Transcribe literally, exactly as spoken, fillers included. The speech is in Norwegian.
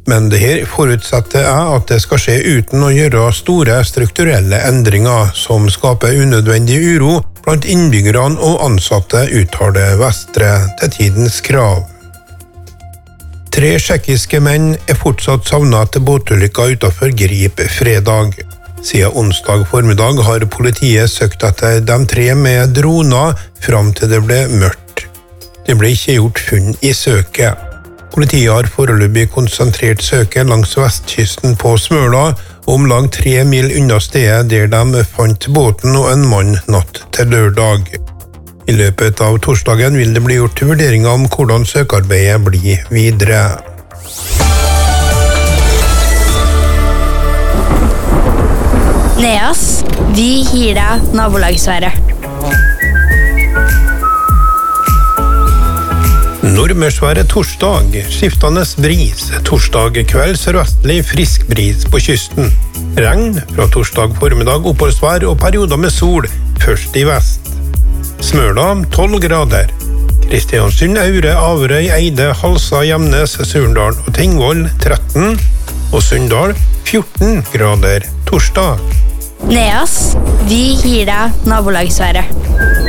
Men det her forutsetter jeg at det skal skje uten å gjøre store strukturelle endringer som skaper unødvendig uro blant innbyggerne og ansatte, uttaler Vestre til Tidens Krav. Tre tsjekkiske menn er fortsatt savnet etter båtulykka utenfor Grip fredag. Siden onsdag formiddag har politiet søkt etter de tre med droner fram til det ble mørkt. Det ble ikke gjort funn i søket. Politiet har foreløpig konsentrert søket langs vestkysten på Smøla, om lag tre mil unna stedet der de fant båten og en mann natt til lørdag. I løpet av torsdagen vil det bli gjort vurderinger om hvordan søkearbeidet blir videre. Neas, vi gir deg nabolagsværet. Nordmørsværet torsdag, skiftende bris, torsdag kveld sørvestlig frisk bris på kysten. Regn fra torsdag formiddag oppholdsvær og perioder med sol, først i vest. Smøla tolv grader. Kristiansund, Aure, Averøy, Eide, Halsa, Gjemnes, Surndal og Tingvoll tretten. Og Sunndal fjorten grader torsdag. Neas, vi gir deg nabolagsværet.